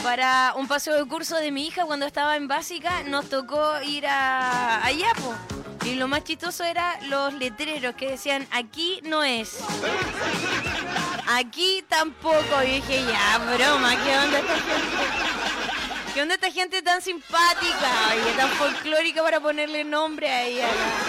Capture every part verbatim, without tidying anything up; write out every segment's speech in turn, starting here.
Para un paseo de curso de mi hija cuando estaba en básica, nos tocó ir a allá, po. Y lo más chistoso era los letreros que decían, aquí no es. Aquí tampoco. Y dije, ya, broma, ¿qué onda esta gente? ¿Qué onda esta gente tan simpática? Oye, tan folclórica para ponerle nombre a ella.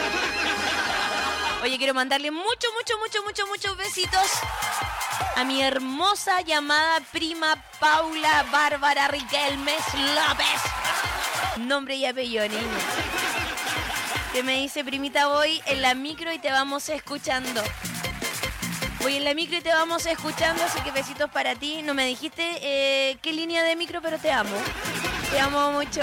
Oye, quiero mandarle mucho, mucho, mucho, mucho, muchos besitos a mi hermosa llamada prima Paula Bárbara Riquelmes López. Nombre y apellido, niña. Que me dice, primita, voy en la micro y te vamos escuchando. Voy en la micro y te vamos escuchando, así que besitos para ti. No me dijiste eh, qué línea de micro, pero te amo. Te amo mucho.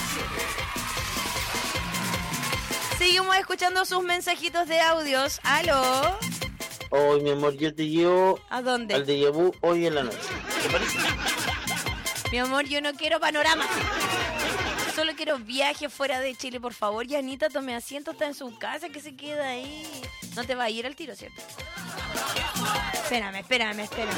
Seguimos escuchando sus mensajitos de audios. ¿Aló? Hoy, mi amor, yo te llevo... ¿A dónde? Al déjà vu hoy en la noche. ¿Te parece? Mi amor, yo no quiero panorama. Solo quiero viaje fuera de Chile, por favor. Y Anita, tome asiento, está en su casa, que se queda ahí. No te va a ir al tiro, ¿cierto? Espérame, espérame, espérame.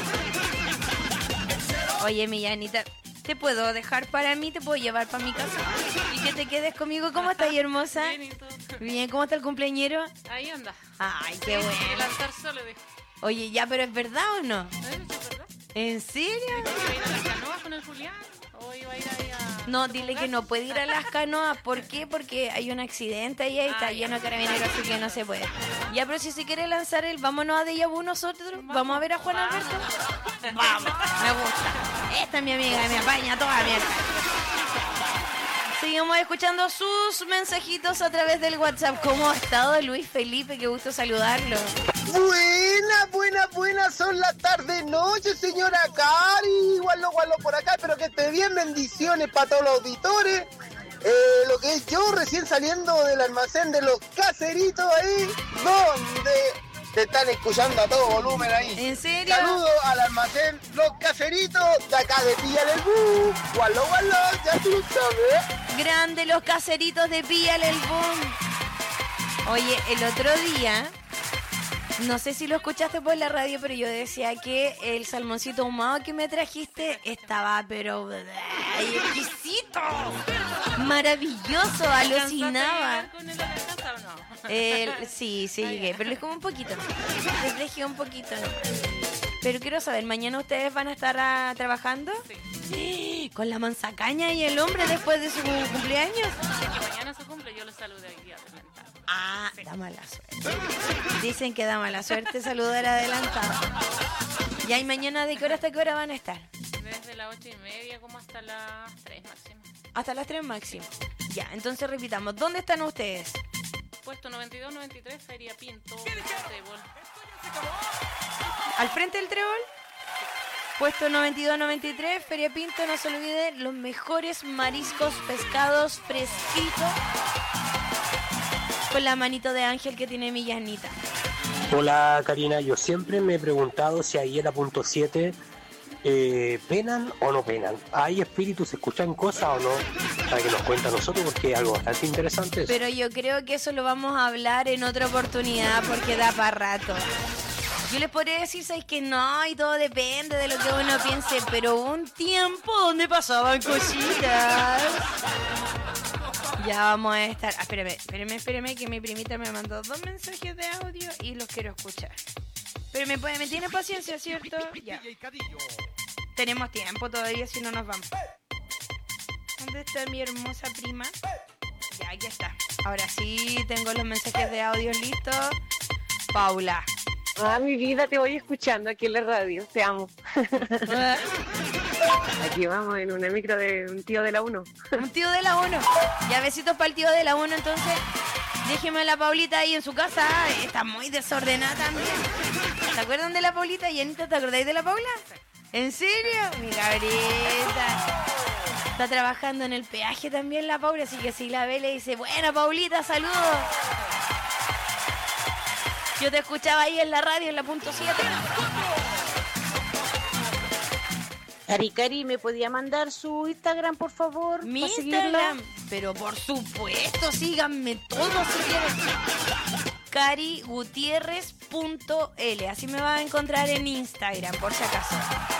Oye, mi Anita, ¿te puedo dejar para mí? ¿Te puedo llevar para mi casa? Y que te quedes conmigo. ¿Cómo estás, hermosa? Bien, ¿y tú? Bien, ¿cómo está el cumpleañero? Ahí anda. Ay, qué bueno. El altar solo dijo. Oye, ya, pero ¿es verdad o no? ¿No es verdad? ¿En serio? ¿Iba a ir a las canoas con el Julián? ¿O iba a ir ahí a...? No, dile que no puede ir a las canoas. ¿Por qué? Porque hay un accidente ahí, ahí está Ah, lleno de ya. carabineros, así que no se puede. Ya, pero si se quiere lanzar el vámonos a déjà vu nosotros, vamos a ver a Juan Alberto. Vamos, me gusta. Esta es mi amiga, me apaña toda mierda. Seguimos escuchando sus mensajitos a través del WhatsApp. ¿Cómo ha estado Luis Felipe? Qué gusto saludarlo. Buenas, buenas, buenas son las tardes, noches, señora Cari. Gualo, gualo por acá, espero que esté bien. Bendiciones para todos los auditores. Eh, lo que es yo recién saliendo del almacén de los caseritos ahí, donde te están escuchando a todo volumen ahí. ¿En serio? Saludos al almacén Los Caseritos de acá de Píllale el Bus. Gualo, gualo, ya tú lo sabes. Grande los caseritos de Píllale el Boom. Oye, el otro día, no sé si lo escuchaste por la radio, pero yo decía que el salmoncito ahumado que me trajiste estaba, pero... ¡ay, exquisito! Maravilloso, alucinaba. ¿Alcanzaste a llegar con el a la casa o no? El, sí, sí llegué, pero les como un poquito. Les dejé un poquito, ¿no? Pero quiero saber, ¿mañana ustedes van a estar ah, trabajando? Sí. ¿Con la manzacaña y el hombre después de su cumpleaños? Que mañana se cumple, yo lo saludé hoy día adelantado. Ah, da mala suerte. Dicen que da mala suerte saludar adelantado. Y ahí mañana, ¿de qué hora hasta qué hora van a estar? Desde las ocho y media como hasta las tres máximo. Hasta las tres máximo. Ya, entonces repitamos, ¿dónde están ustedes? Puesto noventa y dos noventa y tres, Feria Pinto, Trébol. ¿Al frente del trébol? Puesto noventa y dos noventa y tres, Feria Pinto, no se olvide, los mejores mariscos, pescados fresquitos. Con la manito de ángel que tiene mi Yanita. Hola Karina, yo siempre me he preguntado si ahí en la punto siete eh, penan o no penan. ¿Hay espíritus, escuchan cosas o no? Para que nos cuente a nosotros porque es algo bastante interesante eso. Pero yo creo que eso lo vamos a hablar en otra oportunidad porque da para rato. Yo les podría decir, ¿sabes que no? Y todo depende de lo que uno piense, pero hubo un tiempo donde pasaban cositas. Ya vamos a estar... Ah, espérame, espérame, espérame, que mi primita me mandó dos mensajes de audio y los quiero escuchar. Pero me, puede, me tiene paciencia, ¿cierto? Ya. Tenemos tiempo todavía, si no nos vamos. ¿Dónde está mi hermosa prima? Ya, aquí está. Ahora sí, tengo los mensajes de audio listos. Paula. Ah, mi vida, te voy escuchando aquí en la radio. Te amo. Aquí vamos en una micro de un tío de la uno. Un tío de la uno. Ya, besitos para el tío de la uno, entonces. Déjeme a la Paulita ahí en su casa. Está muy desordenada también. ¿Se acuerdan de la Paulita? Y Anita, ¿te acordáis de la Paula? ¿En serio? Mi cabrita. Está trabajando en el peaje también la Paula, así que si la ve le dice, bueno, Paulita, saludos. Yo te escuchaba ahí en la radio, en la punto siete. Cari, Cari, ¿me podía mandar su Instagram, por favor? Mi ¿para Instagram. seguirla? Pero por supuesto, síganme todos si quieren. Cari Gutiérrez punto L. Así me van a encontrar en Instagram, por si acaso.